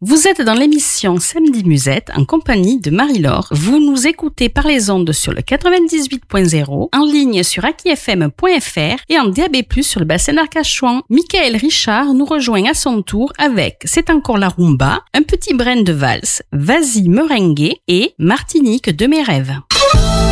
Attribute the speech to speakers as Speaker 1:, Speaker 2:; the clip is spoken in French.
Speaker 1: Vous êtes dans l'émission Samedi Musette en compagnie de Marie-Laure. Vous nous écoutez par les ondes sur le 98.0, en ligne sur akifm.fr et en DAB+, sur le bassin d'Arcachon. Michael Richard nous rejoint à son tour avec C'est encore la rumba, un petit brin de valse, Vas-y merengue et Martinique de mes rêves.